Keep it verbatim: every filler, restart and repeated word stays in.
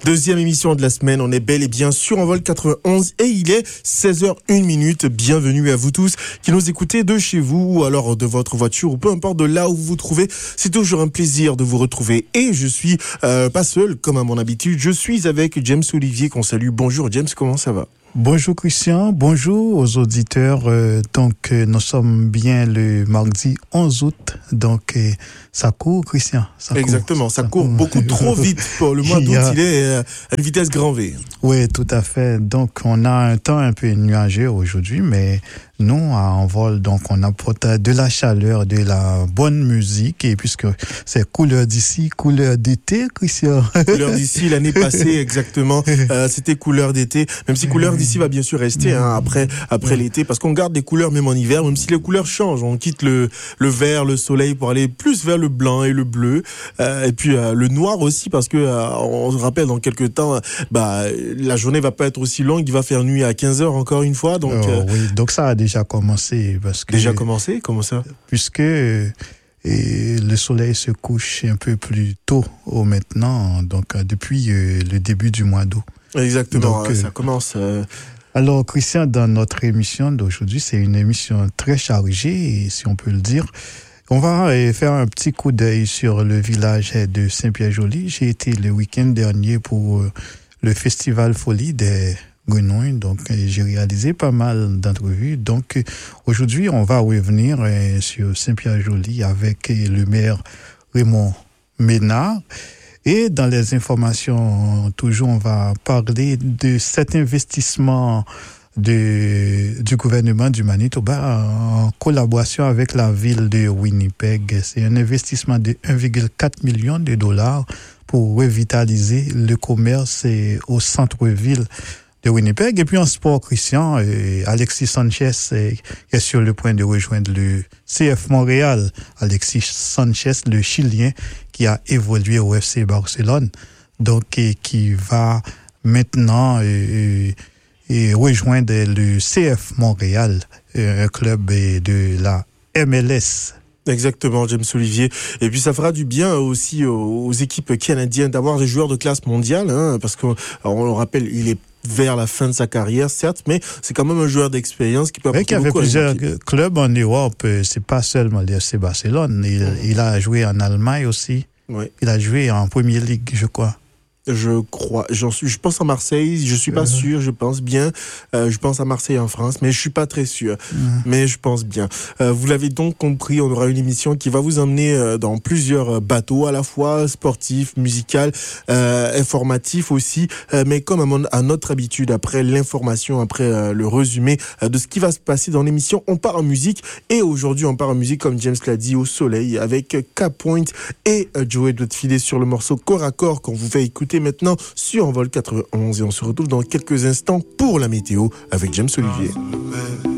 Deuxième émission de la semaine, on est bel et bien sur Envol quatre-vingt-onze et il est seize heures une minute. Bienvenue à vous tous qui nous écoutez de chez vous ou alors de votre voiture ou peu importe de là où vous vous trouvez. C'est toujours un plaisir de vous retrouver et je suis euh, pas seul comme à mon habitude. Je suis avec James Olivier qu'on salue. Bonjour James, comment ça va? Bonjour Christian, bonjour aux auditeurs. Euh, donc euh, nous sommes bien le mardi onze août, donc euh, ça court Christian. Ça Exactement, court, ça, ça court beaucoup trop vite. Pour le mois d'août, il, a... il est euh, à une vitesse grand V. Oui, tout à fait. Donc on a un temps un peu nuageux aujourd'hui, mais nous à Envol, donc on apporte de la chaleur, de la bonne musique et puisque c'est couleur d'ici, couleur d'été Christian. Couleur d'ici, l'année passée exactement, euh, c'était couleur d'été, même si couleur d'ici va bien sûr rester hein, après après l'été parce qu'on garde des couleurs même en hiver, même si les couleurs changent, on quitte le le vert, le soleil pour aller plus vers le blanc et le bleu euh, et puis euh, le noir aussi parce que euh, on se rappelle dans quelques temps bah la journée va pas être aussi longue, il va faire nuit à quinze heures encore une fois donc oh, euh, oui, donc ça a déjà commencé parce que déjà commencé, comment ça? Puisque euh, et le soleil se couche un peu plus tôt au maintenant donc euh, depuis euh, le début du mois d'août. Exactement, donc, euh, ça commence. Euh... Alors, Christian, dans notre émission d'aujourd'hui, c'est une émission très chargée, si on peut le dire. On va euh, faire un petit coup d'œil sur le village de Saint-Pierre-Joli. J'ai été le week-end dernier pour euh, le festival Folie des Grenouilles, donc euh, j'ai réalisé pas mal d'entrevues. Donc, euh, aujourd'hui, on va revenir euh, sur Saint-Pierre-Joli avec euh, le maire Raymond Ménard. Et dans les informations, toujours, on va parler de cet investissement de, du gouvernement du Manitoba en collaboration avec la ville de Winnipeg. C'est un investissement de un virgule quatre million de dollars pour revitaliser le commerce au centre-ville de Winnipeg. Et puis en sport, Christian, euh, Alexis Sanchez euh, est sur le point de rejoindre le C F Montréal. Alexis Sanchez, le Chilien, qui a évolué au F C Barcelone, donc et qui va maintenant euh, euh, rejoindre le C F Montréal, euh, un club euh, de la M L S. Exactement, James Olivier. Et puis ça fera du bien aussi aux, aux équipes canadiennes d'avoir des joueurs de classe mondiale, hein, parce qu'on on le rappelle, il est vers la fin de sa carrière, certes, mais c'est quand même un joueur d'expérience qui peut apporter beaucoup. Il y avait plusieurs clubs en Europe, c'est pas seulement le F C Barcelone. Il, mmh. il a joué en Allemagne aussi. Oui. Il a joué en Premier League, je crois. Je crois, j'en suis, je pense à Marseille, je suis pas euh... sûr, je pense bien, euh, je pense à Marseille en France, mais je suis pas très sûr, euh... mais je pense bien. Euh, vous l'avez donc compris, on aura une émission qui va vous emmener euh, dans plusieurs bateaux, à la fois sportifs, musical, euh, informatif aussi, euh, mais comme à, mon, à notre habitude, après l'information, après euh, le résumé euh, de ce qui va se passer dans l'émission, on part en musique, et aujourd'hui on part en musique, comme James l'a dit, au soleil, avec K-Point et euh, Joey doit filer sur le morceau Corps à Corps qu'on vous fait écouter maintenant sur Envol quatre-vingt-onze et on se retrouve dans quelques instants pour la météo avec James Olivier.